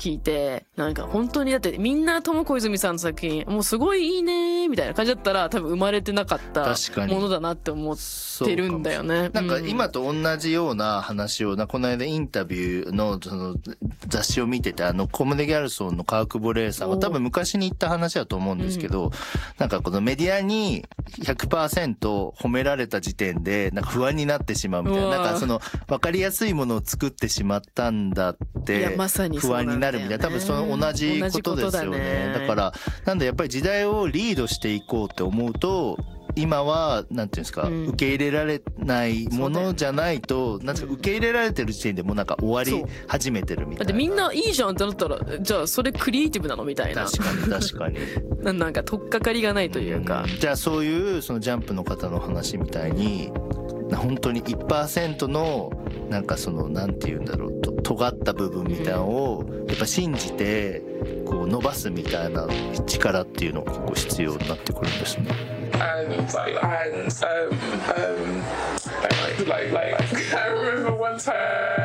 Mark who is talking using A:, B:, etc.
A: 聞いて、なんか本当にだってみんな友小泉さんの作品もうすごいいいねみたいな感じだったら多分生まれてなかったものだなって思ってるんだよね。
B: なんか今と同じような話をこの間インタビューのその雑誌を見てて、コムデ・ギャルソンの川久保玲さんは多分昔に言った話だと思うんですけど、なんかこのメディアに 100% 褒められた時点でなんか不安になってしまうみたいな、なんかその分かりやすいものを作ってしまったんだって不安になるみたいな、多分その同じことですよね。だからなんでやっぱり時代をリードしていこうって思うと、今はなんていうんですか、受け入れられないものじゃないと、なんですか、受け入れられてる時点でもうなんか終わり始めてるみたいな。
A: だってみんないいじゃんってなったら、じゃあそれクリエイティブなのみたいな。
B: 確かに
A: なんか取っかかりがないというか、
B: じゃあそういうそのジャンプの方の話みたいに本当に 1% のなんかそのなんていうんだろうと尖った部分みたいなのをやっぱ信じてこう伸ばすみたいな力っていうのが結構必要になってくるんですね。
C: And I remember one time